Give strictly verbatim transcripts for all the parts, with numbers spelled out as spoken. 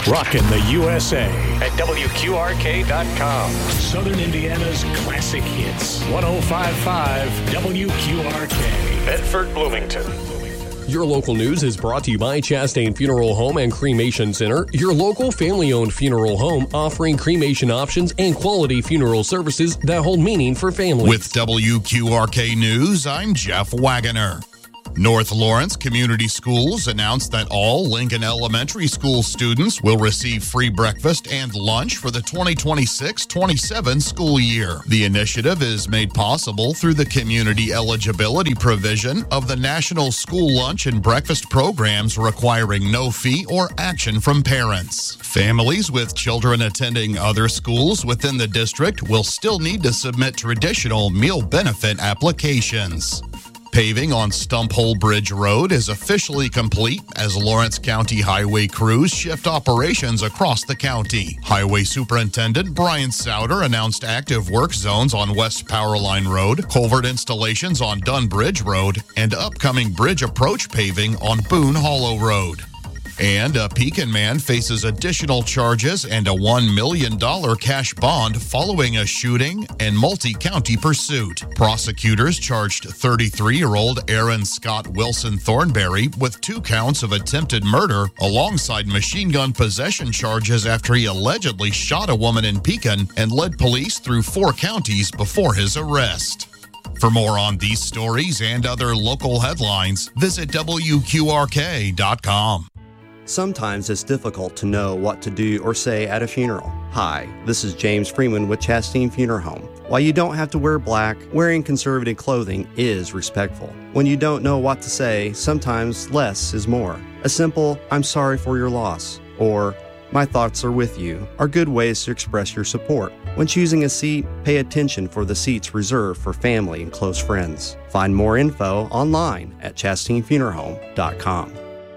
Rockin' the U S A at W Q R K dot com. Southern Indiana's classic hits. one oh five point five W Q R K. Bedford, Bloomington. Your local news is brought to you by Chastain Funeral Home and Cremation Center, your local family-owned funeral home offering cremation options and quality funeral services that hold meaning for families. With W Q R K News, I'm Jeff Wagoner. North Lawrence Community Schools announced that all Lincoln Elementary School students will receive free breakfast and lunch for the twenty twenty-six twenty-seven school year. The initiative is made possible through the community eligibility provision of the National School Lunch and Breakfast programs requiring no fee or action from parents. Families with children attending other schools within the district will still need to submit traditional meal benefit applications. Paving on Stump Hole Bridge Road is officially complete as Lawrence County highway crews shift operations across the county. Highway Superintendent Brian Souter announced active work zones on West Powerline Road, culvert installations on Dunn Bridge Road, and upcoming bridge approach paving on Boone Hollow Road. And a Pekin man faces additional charges and a one million dollars cash bond following a shooting and multi-county pursuit. Prosecutors charged thirty-three-year-old Aaron Scott Wilson Thornberry with two counts of attempted murder alongside machine gun possession charges after he allegedly shot a woman in Pekin and led police through four counties before his arrest. For more on these stories and other local headlines, visit W Q R K dot com. Sometimes it's difficult to know what to do or say at a funeral. Hi, this is James Freeman with Chastain Funeral Home. While you don't have to wear black, wearing conservative clothing is respectful. When you don't know what to say, sometimes less is more. A simple, "I'm sorry for your loss," or "My thoughts are with you," are good ways to express your support. When choosing a seat, pay attention for the seats reserved for family and close friends. Find more info online at chastain funeral home dot com.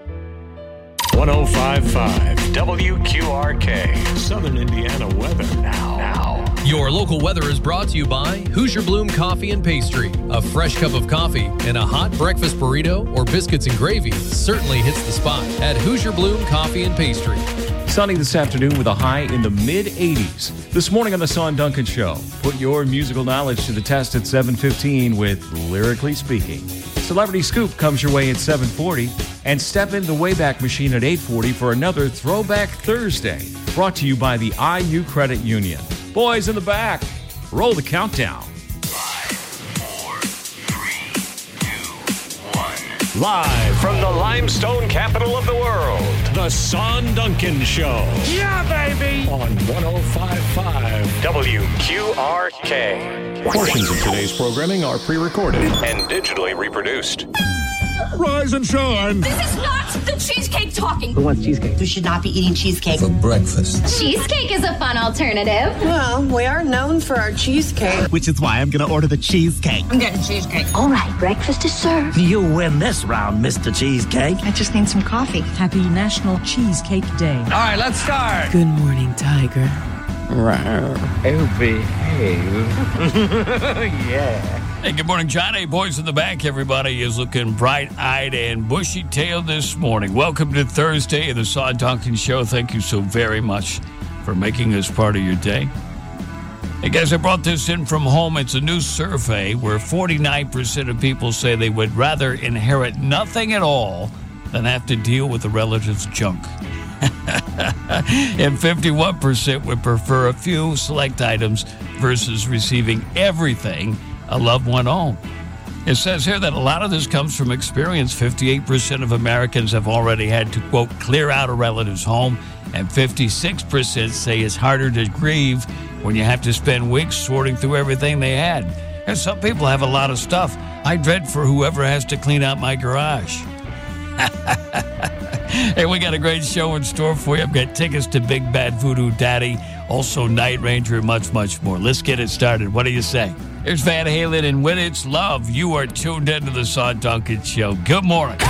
one oh five point five W Q R K. Southern Indiana weather now. Now. Your local weather is brought to you by Hoosier Bloom Coffee and Pastry. A fresh cup of coffee and a hot breakfast burrito or biscuits and gravy certainly hits the spot at Hoosier Bloom Coffee and Pastry. Sunny this afternoon with a high in the mid eighties. This morning on the Son Duncan Show, put your musical knowledge to the test at seven fifteen with Lyrically Speaking. Celebrity Scoop comes your way at seven forty, and step in the Wayback Machine at eight forty for another Throwback Thursday, brought to you by the I U Credit Union. Boys in the back, roll the countdown. Five, four, three, two, one. Live From the limestone capital of the world, the Son Duncan Show. Yeah, baby! On one oh five point five W Q R K. Portions of today's programming are pre-recorded and digitally reproduced. Rise and shine. This is not the cheesecake talking. Who wants cheesecake? You should not be eating cheesecake. For breakfast. Cheesecake is a fun alternative. Well, we are known for our cheesecake. Which is why I'm going to order the cheesecake. I'm getting cheesecake. All right, breakfast is served. You win this round, Mister Cheesecake. I just need some coffee. Happy National Cheesecake Day. All right, let's start. Good morning, Tiger. Oh, behave. Yeah. Hey, good morning, Johnny. Boys in the back. Everybody is looking bright-eyed and bushy-tailed this morning. Welcome to Thursday of the Son Duncan Show. Thank you so very much for making us part of your day. Hey, guys, I brought this in from home. It's a new survey where forty-nine percent of people say they would rather inherit nothing at all than have to deal with a relative's junk. And fifty-one percent would prefer a few select items versus receiving everything a loved one owned. It says here that a lot of this comes from experience. fifty-eight percent of Americans have already had to, quote, clear out a relative's home, and fifty-six percent say it's harder to grieve when you have to spend weeks sorting through everything they had. And some people have a lot of stuff. I dread for whoever has to clean out my garage. Hey, we got a great show in store for you. I've got tickets to Big Bad Voodoo Daddy, also Night Ranger, and much, much more. Let's get it started. What do you say? Here's Van Halen and When It's Love. You are tuned into the Son Duncan Show. Good morning.